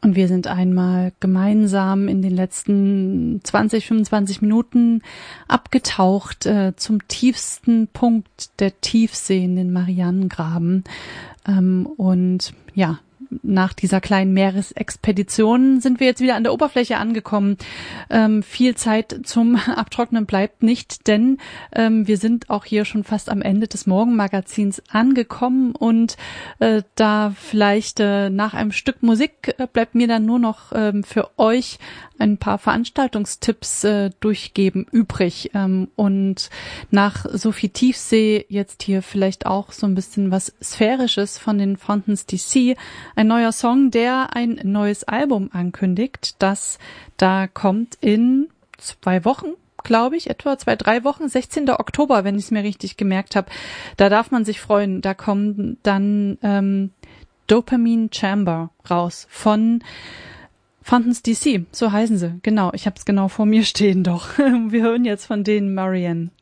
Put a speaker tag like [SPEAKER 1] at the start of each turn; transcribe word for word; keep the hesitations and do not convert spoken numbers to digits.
[SPEAKER 1] Und wir sind einmal gemeinsam in den letzten zwanzig, fünfundzwanzig Minuten abgetaucht äh, zum tiefsten Punkt der Tiefsee in den Marianengraben. Ähm, und ja, nach dieser kleinen Meeresexpedition sind wir jetzt wieder an der Oberfläche angekommen. Ähm, viel Zeit zum Abtrocknen bleibt nicht, denn ähm, wir sind auch hier schon fast am Ende des Morgenmagazins angekommen und äh, da vielleicht äh, nach einem Stück Musik äh, bleibt mir dann nur noch ähm, für euch ein paar Veranstaltungstipps äh, durchgeben übrig. Ähm, und nach Sophie Tiefsee jetzt hier vielleicht auch so ein bisschen was Sphärisches von den Fountains D C. Ein neuer Song, der ein neues Album ankündigt, das da kommt in zwei Wochen, glaube ich, etwa zwei, drei Wochen, sechzehnten Oktober, wenn ich es mir richtig gemerkt habe. Da darf man sich freuen. Da kommt dann ähm, Dopamine Chamber raus von Fountains D C, so heißen sie. Genau, ich habe es genau vor mir stehen doch. Wir hören jetzt von denen Marianne.